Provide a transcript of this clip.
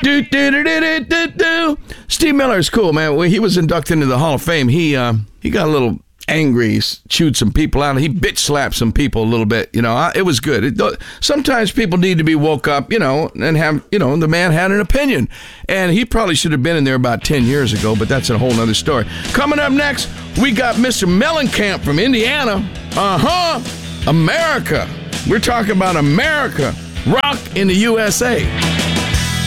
Steve Miller is cool, man. When he was inducted into the Hall of Fame, he got a little angry, chewed some people out. He bitch slapped some people a little bit. It was good. Sometimes people need to be woke up, and have, the man had an opinion. And he probably should have been in there about 10 years ago, but that's a whole nother story. Coming up next, we got Mr. Mellencamp from Indiana. America. We're talking about America. Rock in the USA.